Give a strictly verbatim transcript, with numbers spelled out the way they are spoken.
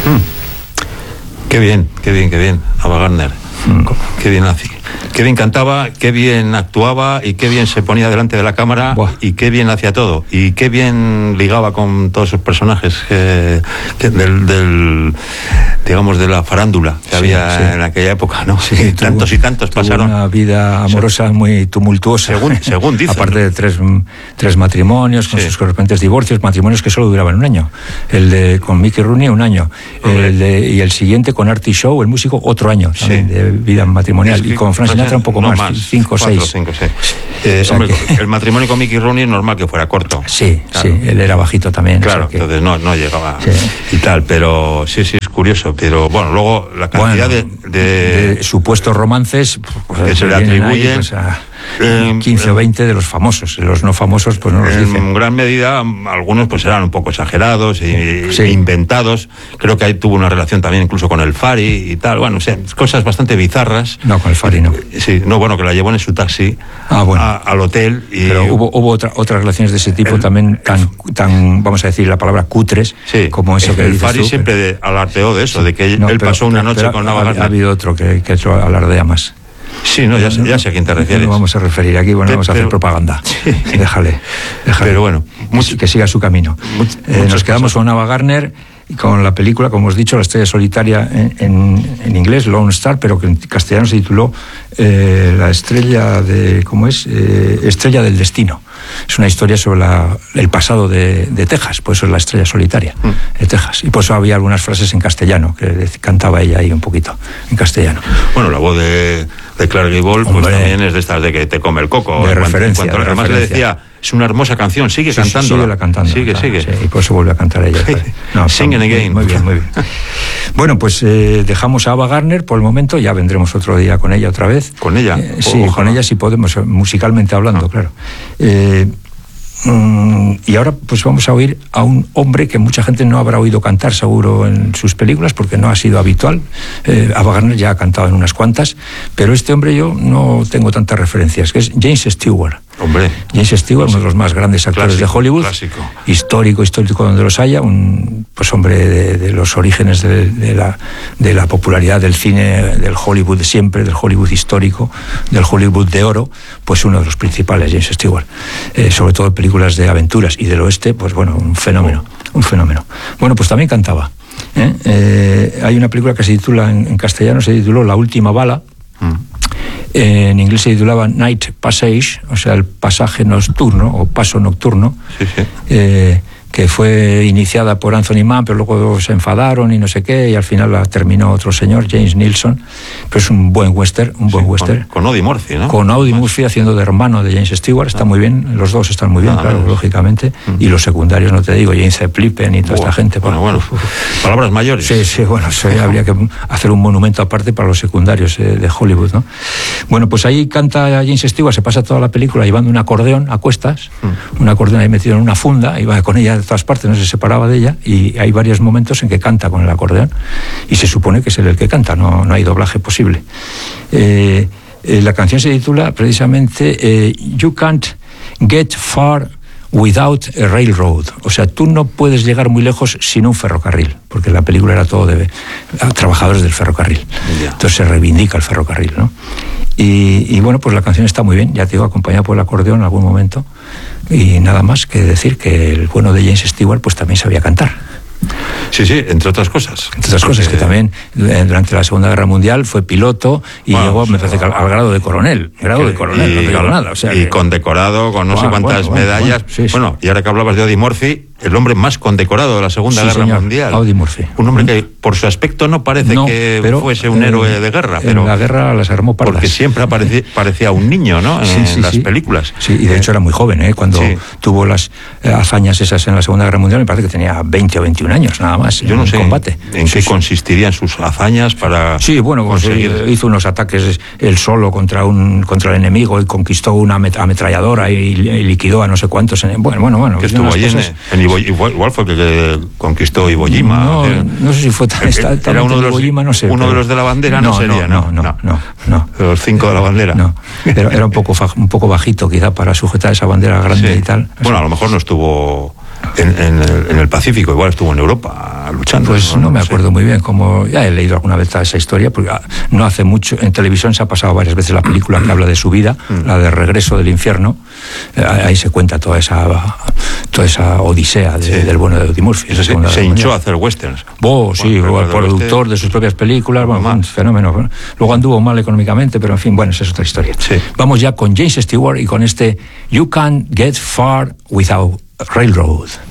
Mm. Qué bien, qué bien, qué bien, Ava Gardner. Mm. Qué bien hacía. Qué bien cantaba, qué bien actuaba y qué bien se ponía delante de la cámara. Buah. Y qué bien hacía todo y qué bien ligaba con todos esos personajes que, que del, del digamos de la farándula que sí, había sí. en aquella época, ¿no? Sí, y tuvo, tantos y tantos tuvo pasaron. Una vida amorosa muy tumultuosa. Según, según dicen. Aparte de tres, tres matrimonios con sí. sus correspondientes divorcios, matrimonios que solo duraban un año. El de con Mickey Rooney un año, el de, y el siguiente con Artie Shaw, el músico, otro año también sí. de vida matrimonial. Y con Frank Sinatra un poco no más, más, cinco o seis. Cinco, seis. Eh, o sea hombre, que... El matrimonio con Mickey Rooney es normal que fuera corto. Sí, claro. sí, él era bajito también. Claro, o sea que... entonces no, no llegaba sí. y tal, pero sí, sí, es curioso. Pero bueno, luego la cantidad bueno, de, de... de supuestos romances pues, que se le atribuyen. Ahí, pues, a... quince o veinte de los famosos, los no famosos pues no los en dicen. En gran medida algunos pues eran un poco exagerados y, sí. e inventados. Creo que ahí tuvo una relación también incluso con el Fari y tal, bueno, o sea, cosas bastante bizarras. No, con el Fari no. Sí, no, bueno, que la llevó en su taxi ah, bueno. a, al hotel. Y pero hubo, hubo otra, otras relaciones de ese tipo el, también tan, tan, vamos a decir la palabra cutres, sí, como eso el, que el dices Fari tú, siempre pero... de, alardeó de eso, sí. de que no, él pero, pasó una noche pero, con pero Ava Gardner. Ha habido otro que, que eso alardea más. Sí, no, ya, no, ya sé a quién te refieres. No vamos a referir aquí, bueno, pero, vamos a hacer propaganda. Sí. Déjale, déjale. Pero bueno, mucho, que siga su camino. Mucho, eh, nos quedamos cosas. con Ava Gardner y con la película, como hemos dicho, La estrella solitaria en, en, en inglés, Lone Star, pero que en castellano se tituló eh, La estrella de, ¿cómo es? Eh, Estrella del destino. Es una historia sobre la, el pasado de, de Texas, por eso es La estrella solitaria mm. de Texas. Y por eso había algunas frases en castellano, que cantaba ella ahí un poquito, en castellano. Bueno, la voz de, de Clark Gable, pues también es de estas de que te come el coco. De en referencia. Cuanto, en cuanto, de además referencia. le decía, es una hermosa canción, sigue sí, cantando. Sigue la cantando. Sigue, claro, sigue. Sí, y por eso vuelve a cantar ella. No, Singing again. Muy bien, muy bien. Bueno, pues eh, dejamos a Ava Gardner por el momento, ya vendremos otro día con ella otra vez. ¿Con ella? Eh, sí, Ojalá. con ella sí podemos, musicalmente hablando, ah. claro. Eh, y ahora pues vamos a oír a un hombre que mucha gente no habrá oído cantar seguro en sus películas porque no ha sido habitual. eh, Ava Gardner ya ha cantado en unas cuantas, pero este hombre yo no tengo tantas referencias, que es James Stewart. Hombre, James Stewart, uno de los más grandes actores clásico, de Hollywood, clásico. histórico, histórico donde los haya, un pues hombre de, de los orígenes de, de, la, de la popularidad del cine, del Hollywood de siempre, del Hollywood histórico, del Hollywood de oro, pues uno de los principales, James Stewart, eh, sobre todo en películas de aventuras y del oeste, pues bueno, un fenómeno, un fenómeno. Bueno, pues también cantaba. ¿eh? Eh, hay una película que se titula, en, en castellano se tituló La última bala. Mm. En inglés se titulaba Night Passage, o sea, el pasaje nocturno o paso nocturno, sí, sí. Eh, que fue iniciada por Anthony Mann, pero luego se enfadaron y no sé qué, y al final la terminó otro señor, James Nilsson. Pero es un buen western, un buen sí, western. Con, con Audie Murphy, ¿no? Con Audie Murphy haciendo de hermano de James Stewart, está ah. muy bien, los dos están muy bien, ah, claro, lógicamente. Mm. Y los secundarios, no te digo, James Flippen y toda Buah, esta gente. Bueno, bueno, uf, uf. Palabras mayores. Sí, sí, bueno, sí, habría que hacer un monumento aparte para los secundarios eh, de Hollywood, ¿no? Bueno, pues ahí canta James Stewart, se pasa toda la película llevando un acordeón a cuestas, mm. un acordeón ahí metido en una funda, iba con ella de todas partes, no se separaba de ella, y hay varios momentos en que canta con el acordeón, y se supone que es él el que canta, no, no hay doblaje posible. Eh, eh, la canción se titula precisamente eh, You Can't Get Far Without a Railroad, o sea, tú no puedes llegar muy lejos sin un ferrocarril, porque la película era todo de a, trabajadores del ferrocarril, yeah. Entonces se reivindica el ferrocarril, ¿no? Y, y bueno, pues la canción está muy bien, ya te digo, acompañada por el acordeón en algún momento, y nada más que decir que el bueno de James Stewart pues también sabía cantar. Sí, sí, entre otras cosas. Entre otras cosas, que también durante la Segunda Guerra Mundial fue piloto y bueno, llegó, me parece, al, al grado de coronel. Grado de coronel, y, no digo nada. O sea, y que, condecorado con no bueno, sé cuántas bueno, medallas. Bueno, sí, sí. Bueno, y ahora que hablabas de Audie Murphy, el hombre más condecorado de la Segunda sí, Guerra señor, Mundial. Audie Murphy. Un hombre que por su aspecto no parece no, que pero, fuese un héroe eh, de guerra. Pero en la guerra las armó pardas. Porque siempre aparecía, parecía un niño, ¿no? En sí, sí, las sí. películas. Sí, y de hecho era muy joven, ¿eh? Cuando sí. tuvo las eh, hazañas esas en la Segunda Guerra Mundial, me parece que tenía veinte o veintiún años, nada más. Yo no sé combate. en sí, qué sí. consistirían sus hazañas para sí, bueno, conseguir... pues, hizo unos ataques él solo contra un contra el enemigo y conquistó una ametralladora y, y liquidó a no sé cuántos. En, bueno, bueno, bueno. Que estuvo allí cosas... en, en Iwo, igual, igual fue que conquistó Iwo Jima. No, eh, no sé si fue tan, era, tan era uno de los Iwo Jima, no sé. Uno pero... de los de la bandera no, no sería, no, no, no, no, no, no. Los cinco de la bandera. No, era, era un poco un poco bajito quizá para sujetar esa bandera grande sí. y tal. Bueno, a lo mejor no estuvo en, en, el, en el Pacífico, igual estuvo en Europa luchando. Pues no, no me acuerdo sé. muy bien, como ya he leído alguna vez esa historia, porque no hace mucho, en televisión se ha pasado varias veces la película que habla de su vida, mm. la de Regreso del Infierno, eh, ahí se cuenta toda esa toda esa odisea de, sí. del bueno de Eddie Murphy. Se, se hinchó a hacer westerns. Oh, sí, bueno, el productor este... de sus propias películas, bueno, fue un fenómeno. Luego anduvo mal económicamente, pero en fin, bueno, esa es otra historia. Sí. Vamos ya con James Stewart y con este You Can't Get Far Without Railroad.